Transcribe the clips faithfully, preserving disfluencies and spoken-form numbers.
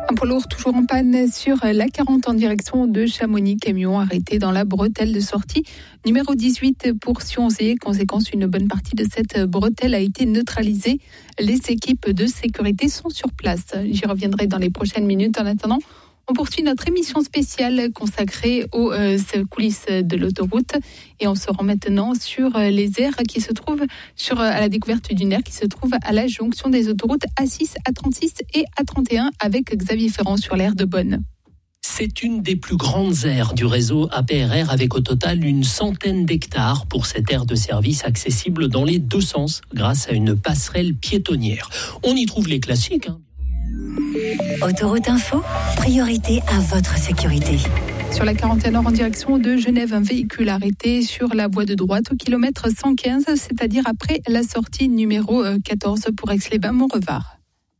Un poids lourd toujours en panne sur la quarante en direction de Chamonix. Camion arrêté dans la bretelle de sortie numéro dix-huit pour Sionzé. Conséquence, une bonne partie de cette bretelle a été neutralisée. Les équipes de sécurité sont sur place. J'y reviendrai dans les prochaines minutes. En attendant, on poursuit notre émission spéciale consacrée aux euh, coulisses de l'autoroute et on se rend maintenant sur euh, les aires qui se trouvent sur, euh, à la découverte d'une aire qui se trouve à la jonction des autoroutes A six, A trente-six et A trente et un avec Xavier Ferrand sur l'aire de Bonne. C'est une des plus grandes aires du réseau A P R R avec au total une centaine d'hectares pour cette aire de service accessible dans les deux sens grâce à une passerelle piétonnière. On y trouve les classiques, hein. Autoroute Info, priorité à votre sécurité. Sur la quarante et un Nord en direction de Genève, un véhicule arrêté sur la voie de droite au kilomètre cent quinze, c'est-à-dire après la sortie numéro quatorze pour Aix-les-Bains-Montrevard.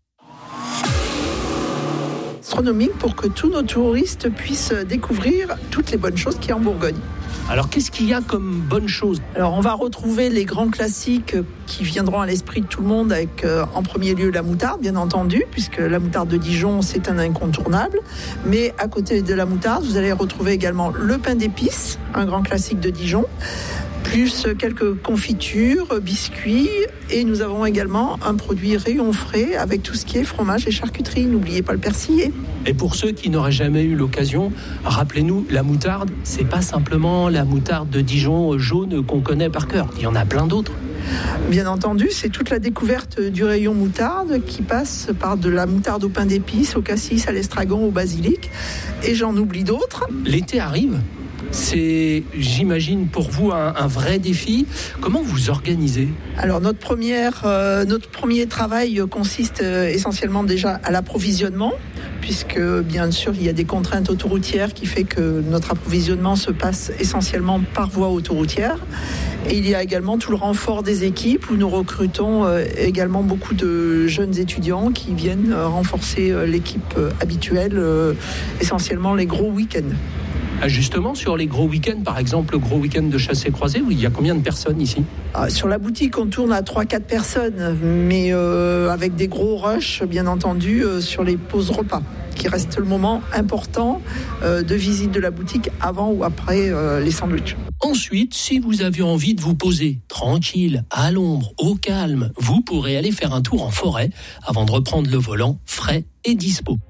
Astronomique pour que tous nos touristes puissent découvrir toutes les bonnes choses qu'il y a en Bourgogne. Alors, qu'est-ce qu'il y a comme bonne chose ? Alors, on va retrouver les grands classiques qui viendront à l'esprit de tout le monde avec, euh, en premier lieu, la moutarde, bien entendu, puisque la moutarde de Dijon, c'est un incontournable. Mais à côté de la moutarde, vous allez retrouver également le pain d'épices, un grand classique de Dijon, plus quelques confitures, biscuits, et nous avons également un produit rayon frais avec tout ce qui est fromage et charcuterie. N'oubliez pas le persillé. Et pour ceux qui n'auraient jamais eu l'occasion, rappelez-nous, la moutarde, c'est pas simplement la moutarde de Dijon jaune qu'on connaît par cœur. Il y en a plein d'autres. Bien entendu, c'est toute la découverte du rayon moutarde qui passe par de la moutarde au pain d'épices, au cassis, à l'estragon, au basilic, et j'en oublie d'autres. L'été arrive. C'est, j'imagine, pour vous un, un vrai défi. Comment vous organisez ? Alors notre, première, euh, notre premier travail consiste euh, essentiellement déjà à l'approvisionnement, puisque bien sûr il y a des contraintes autoroutières qui fait que notre approvisionnement se passe essentiellement par voie autoroutière. Et il y a également tout le renfort des équipes où nous recrutons euh, également beaucoup de jeunes étudiants qui viennent euh, renforcer euh, l'équipe euh, habituelle, euh, essentiellement les gros week-ends. Justement, sur les gros week-ends, par exemple, le gros week-end de chassé-croisé, il y a combien de personnes ici ? Ah, sur la boutique, on tourne à trois à quatre personnes, mais euh, avec des gros rushs, bien entendu, euh, sur les pauses repas, qui reste le moment important euh, de visite de la boutique avant ou après euh, les sandwichs. Ensuite, si vous avez envie de vous poser tranquille, à l'ombre, au calme, vous pourrez aller faire un tour en forêt avant de reprendre le volant frais et dispo.